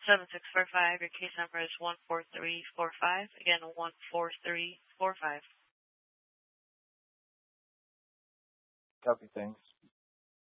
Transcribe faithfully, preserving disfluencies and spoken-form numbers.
seven six four five. Your case number is one four three four five. Again, one four three four five. Copy, thanks.